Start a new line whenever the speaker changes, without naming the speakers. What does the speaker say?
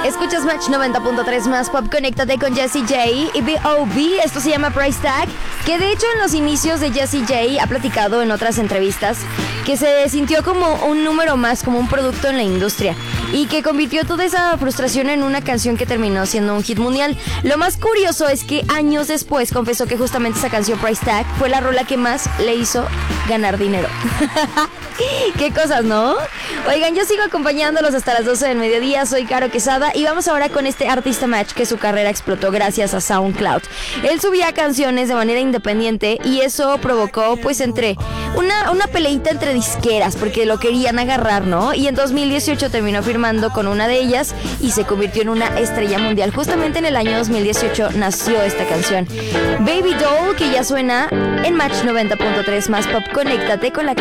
Escuchas Match 90.3 más pop, conéctate con Jessie J y B.O.B. Esto se llama Price Tag, que de hecho en los inicios de Jessie J ha platicado en otras entrevistas que se sintió como un número más, como un producto en la industria, y que convirtió toda esa frustración en una canción que terminó siendo un hit mundial. Lo más curioso es que años después confesó que justamente esa canción Price Tag fue la rola que más le hizo ganar dinero. Qué cosas, ¿no? Oigan, yo sigo acompañándolos hasta las 12 del mediodía. Soy Caro Quesada y vamos ahora con este artista Match que su carrera explotó gracias a SoundCloud. Él subía canciones de manera independiente y eso provocó pues entre una peleita entre disqueras porque lo querían agarrar, ¿no? Y en 2018 terminó firmando con una de ellas y se convirtió en una estrella mundial. Justamente en el año 2018 nació esta canción Baby Doll, que ya suena en Match 90.3 más pop. Conéctate con la